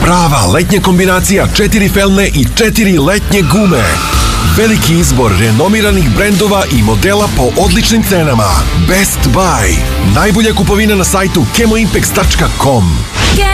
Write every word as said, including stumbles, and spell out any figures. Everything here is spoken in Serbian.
Prava letnja kombinacija četiri felne i četiri letnje gume. Veliki izbor renomiranih brendova i modela po odličnim cenama. Best Buy. Najbolja kupovina na sajtu kemoimpex tačka com.